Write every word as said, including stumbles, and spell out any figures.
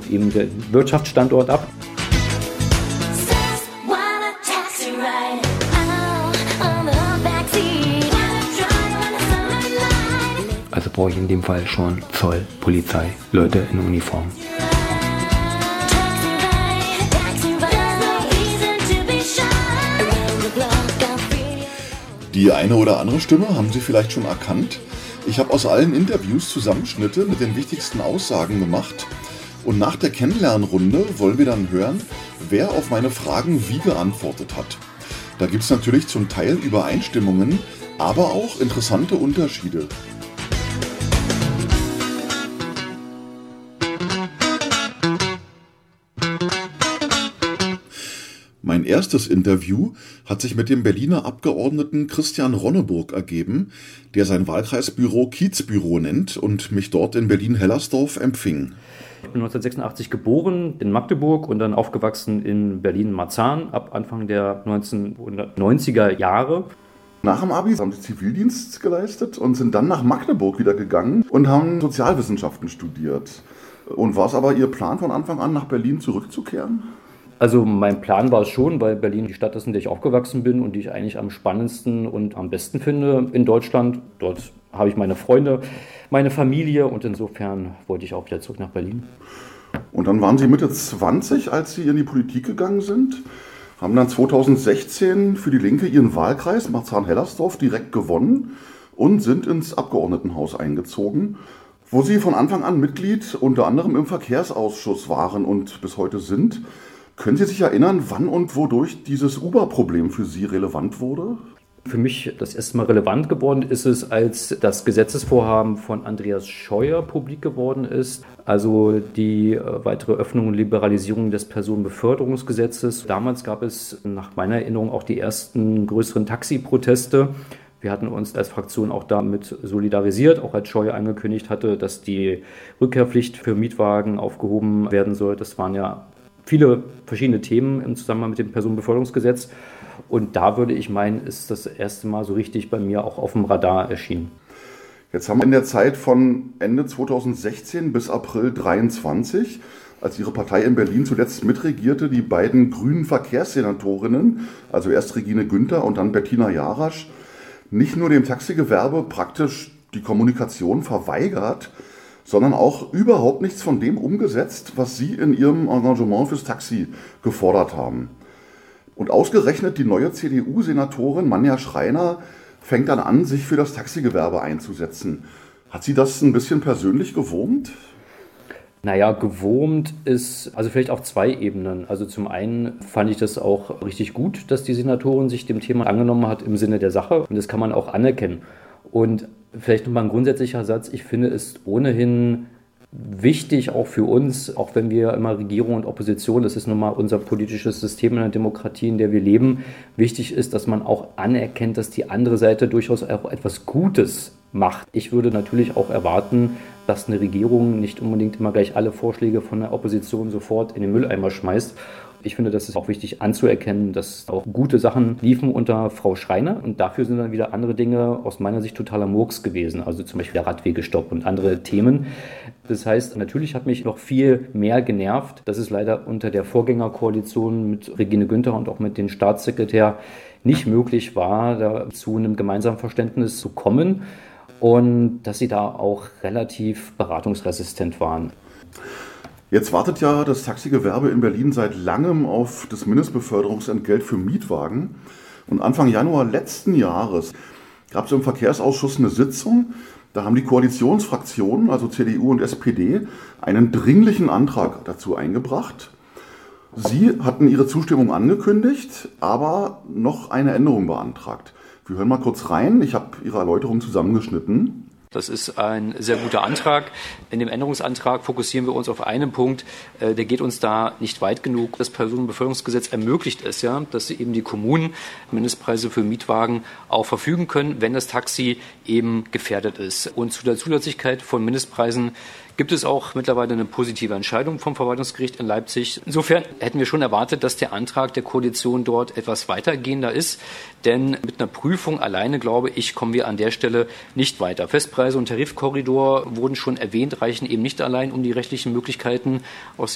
eben der Wirtschaftsstandort ab. Also brauche ich in dem Fall schon Zoll, Polizei, Leute in Uniform. Die eine oder andere Stimme haben Sie vielleicht schon erkannt. Ich habe aus allen Interviews Zusammenschnitte mit den wichtigsten Aussagen gemacht. Und nach der Kennenlernrunde wollen wir dann hören, wer auf meine Fragen wie geantwortet hat. Da gibt es natürlich zum Teil Übereinstimmungen, aber auch interessante Unterschiede. Mein erstes Interview hat sich mit dem Berliner Abgeordneten Christian Ronneburg ergeben, der sein Wahlkreisbüro Kiezbüro nennt und mich dort in Berlin-Hellersdorf empfing. Ich bin neunzehnhundertsechsundachtzig geboren in Magdeburg und dann aufgewachsen in Berlin-Marzahn ab Anfang der neunzehnhundertneunziger Jahre. Nach dem Abi haben sie Zivildienst geleistet und sind dann nach Magdeburg wieder gegangen und haben Sozialwissenschaften studiert. Und war es aber Ihr Plan von Anfang an, nach Berlin zurückzukehren? Also mein Plan war es schon, weil Berlin die Stadt ist, in der ich aufgewachsen bin und die ich eigentlich am spannendsten und am besten finde in Deutschland. Dort habe ich meine Freunde, meine Familie und insofern wollte ich auch wieder zurück nach Berlin. Und dann waren Sie Mitte zwanzig, als Sie in die Politik gegangen sind, haben dann zweitausendsechzehn für die Linke Ihren Wahlkreis Marzahn-Hellersdorf direkt gewonnen und sind ins Abgeordnetenhaus eingezogen, wo Sie von Anfang an Mitglied unter anderem im Verkehrsausschuss waren und bis heute sind. Können Sie sich erinnern, wann und wodurch dieses Uber-Problem für Sie relevant wurde? Für mich das erste Mal relevant geworden ist es, als das Gesetzesvorhaben von Andreas Scheuer publik geworden ist. Also die äh, weitere Öffnung und Liberalisierung des Personenbeförderungsgesetzes. Damals gab es nach meiner Erinnerung auch die ersten größeren Taxi-Proteste. Wir hatten uns als Fraktion auch damit solidarisiert, auch als Scheuer angekündigt hatte, dass die Rückkehrpflicht für Mietwagen aufgehoben werden soll. Das waren ja viele verschiedene Themen im Zusammenhang mit dem Personenbeförderungsgesetz. Und da würde ich meinen, ist das erste Mal so richtig bei mir auch auf dem Radar erschienen. Jetzt haben wir in der Zeit von Ende zweitausendsechzehn bis April dreiundzwanzig, als Ihre Partei in Berlin zuletzt mitregierte, die beiden grünen Verkehrssenatorinnen, also erst Regine Günther und dann Bettina Jarasch, nicht nur dem Taxigewerbe praktisch die Kommunikation verweigert, sondern auch überhaupt nichts von dem umgesetzt, was Sie in Ihrem Engagement fürs Taxi gefordert haben. Und ausgerechnet die neue C D U-Senatorin Manja Schreiner fängt dann an, sich für das Taxigewerbe einzusetzen. Hat Sie das ein bisschen persönlich gewurmt? Naja, gewurmt ist also vielleicht auf zwei Ebenen. Also zum einen fand ich das auch richtig gut, dass die Senatorin sich dem Thema angenommen hat im Sinne der Sache. Und das kann man auch anerkennen. Und vielleicht nochmal ein grundsätzlicher Satz. Ich finde es ohnehin wichtig, auch für uns, auch wenn wir immer Regierung und Opposition, das ist nun mal unser politisches System in der Demokratie, in der wir leben, wichtig ist, dass man auch anerkennt, dass die andere Seite durchaus auch etwas Gutes macht. Ich würde natürlich auch erwarten, dass eine Regierung nicht unbedingt immer gleich alle Vorschläge von der Opposition sofort in den Mülleimer schmeißt. Ich finde, das ist auch wichtig anzuerkennen, dass auch gute Sachen liefen unter Frau Schreiner und dafür sind dann wieder andere Dinge aus meiner Sicht totaler Murks gewesen, also zum Beispiel der Radwegestopp und andere Themen. Das heißt, natürlich hat mich noch viel mehr genervt, dass es leider unter der Vorgängerkoalition mit Regine Günther und auch mit dem Staatssekretär nicht möglich war, da zu einem gemeinsamen Verständnis zu kommen und dass sie da auch relativ beratungsresistent waren. Jetzt wartet ja das Taxigewerbe in Berlin seit langem auf das Mindestbeförderungsentgelt für Mietwagen. Und Anfang Januar letzten Jahres gab es im Verkehrsausschuss eine Sitzung. Da haben die Koalitionsfraktionen, also C D U und S P D, einen dringlichen Antrag dazu eingebracht. Sie hatten ihre Zustimmung angekündigt, aber noch eine Änderung beantragt. Wir hören mal kurz rein. Ich habe Ihre Erläuterung zusammengeschnitten. Das ist ein sehr guter Antrag. In dem Änderungsantrag fokussieren wir uns auf einen Punkt, der geht uns da nicht weit genug. Das Personenbeförderungsgesetz ermöglicht es ja, dass eben die Kommunen Mindestpreise für Mietwagen auch verfügen können, wenn das Taxi eben gefährdet ist. Und zu der Zulässigkeit von Mindestpreisen gibt es auch mittlerweile eine positive Entscheidung vom Verwaltungsgericht in Leipzig. Insofern hätten wir schon erwartet, dass der Antrag der Koalition dort etwas weitergehender ist. Denn mit einer Prüfung alleine, glaube ich, kommen wir an der Stelle nicht weiter. Festpreise und Tarifkorridor wurden schon erwähnt, reichen eben nicht allein, um die rechtlichen Möglichkeiten aus